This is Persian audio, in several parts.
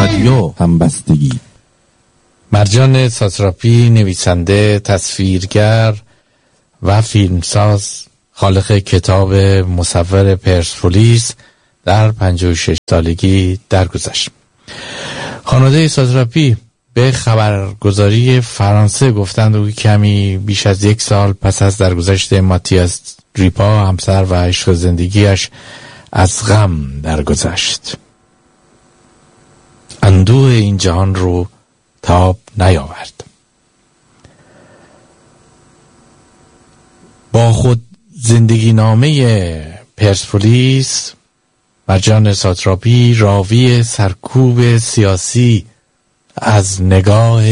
رادیو همبستگی. مرجان ساتراپی، نویسنده، تصویرگر و فیلمساز، خالق کتاب مصور پرسپولیس، در 56 سالگی درگذشت. خانواده ساتراپی به خبرگزاری فرانسه گفتند او کمی بیش از 1 سال پس از درگذشت ماتیاس ریپا، همسر و عشق زندگیش، از غم درگذشت. اندوه این جهان رو تاب نیاورد. با خود زندگی نامه پرسپولیس، مرجان ساتراپی راوی سرکوب سیاسی از نگاه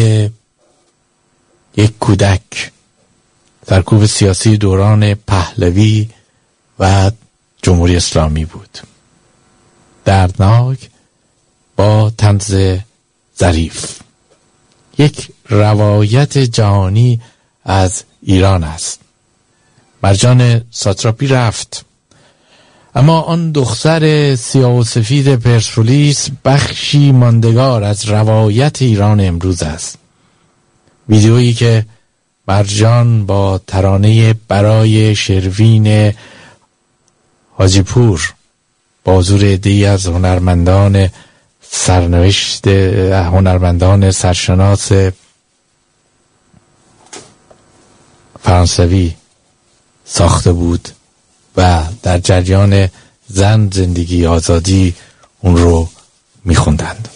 یک کودک، سرکوب سیاسی دوران پهلوی و جمهوری اسلامی بود. دردناک با طنز ظریف، یک روایت جهانی از ایران است. مرجان ساتراپی رفت، اما آن دختر سیاه و سفید پرسپولیس بخشی ماندگار از روایت ایران امروز است. ویدیویی که مرجان با ترانه برای شروین حاجیپور با حضور عده‌ای از هنرمندان سرشناس فرانسوی ساخته بود و در جریان زن، زندگی، آزادی اون رو میخوندند.